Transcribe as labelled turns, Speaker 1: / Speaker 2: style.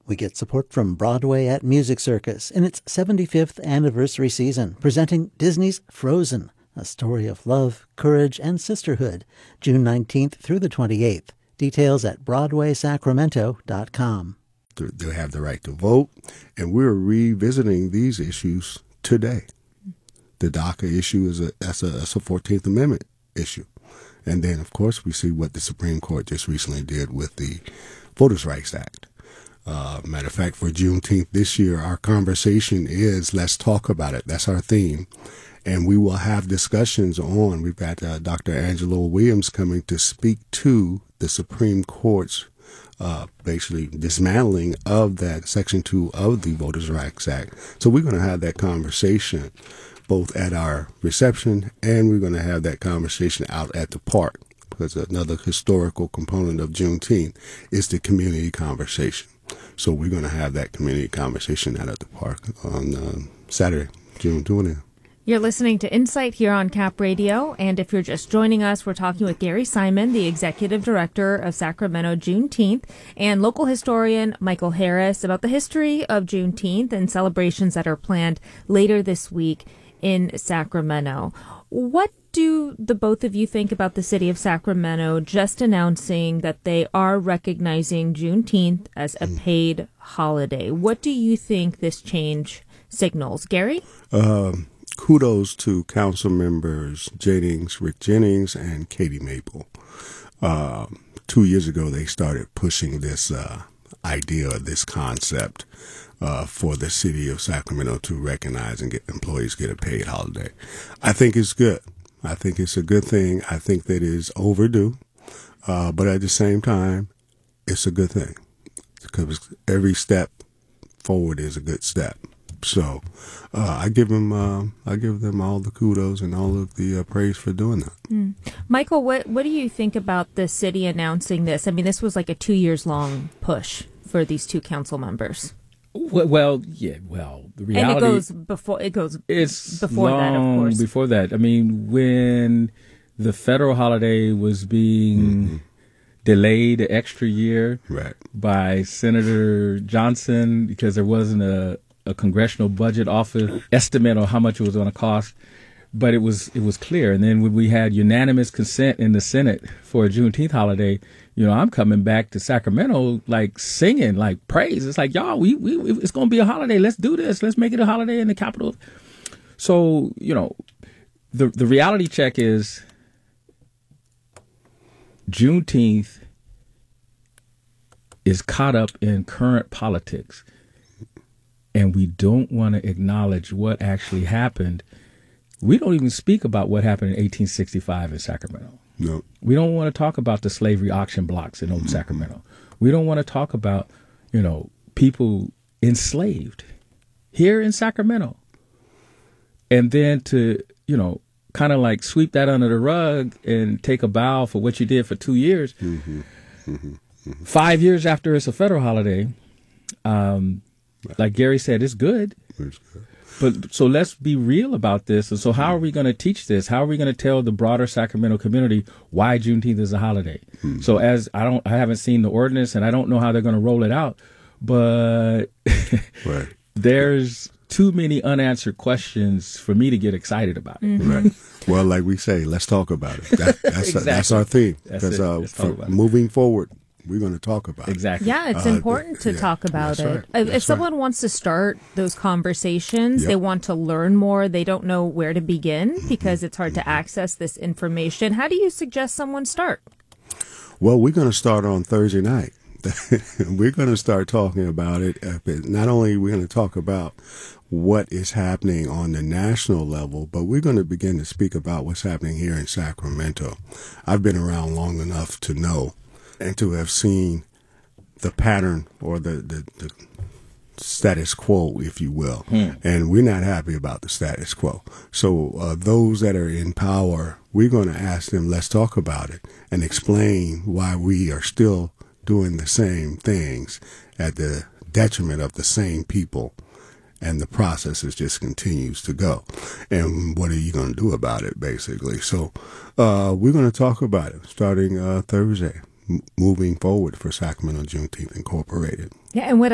Speaker 1: We get support from Broadway at Music Circus in its 75th anniversary season, presenting Disney's Frozen, a story of love, courage, and sisterhood, June 19th through the 28th. Details at BroadwaySacramento.com.
Speaker 2: They have the right to vote, and we're revisiting these issues today. The DACA issue is that's a 14th Amendment issue. And then, of course, we see what the Supreme Court just recently did with the Voters' Rights Act. Matter of fact, for Juneteenth this year, our conversation is Let's Talk About It. That's our theme. And we will have discussions on, we've got Dr. Angela Williams coming to speak to the Supreme Court's basically dismantling of that Section 2 of the Voters' Rights Act. So we're going to have that conversation both at our reception, and we're going to have that conversation out at the park, because another historical component of Juneteenth is the community conversation. So we're going to have that community conversation out at the park on Saturday, June 20th.
Speaker 3: You're listening to Insight here on Cap Radio, and if you're just joining us, we're talking with Gary Simon, the Executive Director of Sacramento Juneteenth, and local historian Michael Harris about the history of Juneteenth and celebrations that are planned later this week in Sacramento. What do the both of you think about the city of Sacramento just announcing that they are recognizing Juneteenth as a paid holiday? What do you think this change signals? Gary?
Speaker 2: Kudos to council members Rick Jennings, and Katie Maple. 2 years ago, they started pushing this idea, this concept for the city of Sacramento to recognize and get employees get a paid holiday. I think it's good. I think it's a good thing. I think that is overdue. But at the same time, it's a good thing, because every step forward is a good step. So I give them all the kudos and all of the praise for doing that.
Speaker 3: Michael, what do you think about the city announcing this? I mean, this was like a 2 years long push for these two council members.
Speaker 4: The reality,
Speaker 3: and it goes before that, of course.
Speaker 4: Before that, I mean, when the federal holiday was being delayed an extra year by Senator Johnson because there wasn't a congressional budget office estimate on how much it was going to cost, but it was clear. And then when we had unanimous consent in the Senate for a Juneteenth holiday, I'm coming back to Sacramento like singing, like praise. It's like, y'all, we it's going to be a holiday. Let's do this. Let's make it a holiday in the Capitol. So, the reality check is Juneteenth is caught up in current politics, and we don't want to acknowledge what actually happened. We don't even speak about what happened in 1865 in Sacramento.
Speaker 2: No.
Speaker 4: We don't want to talk about the slavery auction blocks in Old Sacramento. We don't want to talk about, people enslaved here in Sacramento. And then to, kind of like sweep that under the rug and take a bow for what you did for 2 years. 5 years after it's a federal holiday, like Gary said, it's good.
Speaker 2: It's good.
Speaker 4: But so let's be real about this. And so how are we going to teach this? How are we going to tell the broader Sacramento community why Juneteenth is a holiday? So as I haven't seen the ordinance, and I don't know how they're going to roll it out, but there's too many unanswered questions for me to get excited about it.
Speaker 2: Right. Well, like we say, let's talk about it. That's our theme. Because moving forward, we're going to talk about it.
Speaker 4: Exactly.
Speaker 3: Yeah, it's important to talk about it.
Speaker 2: Right.
Speaker 3: If someone wants to start those conversations, they want to learn more, they don't know where to begin because it's hard to access this information. How do you suggest someone start?
Speaker 2: Well, we're going to start on Thursday night. We're going to start talking about it. Not only are we going to talk about what is happening on the national level, but we're going to begin to speak about what's happening here in Sacramento. I've been around long enough to know and to have seen the pattern or the status quo, if you will. And we're not happy about the status quo. So those that are in power, we're going to ask them, let's talk about it and explain why we are still doing the same things at the detriment of the same people. And the process just continues to go. And what are you going to do about it, basically? So we're going to talk about it starting Thursday, moving forward for Sacramento Juneteenth Incorporated.
Speaker 3: Yeah, and what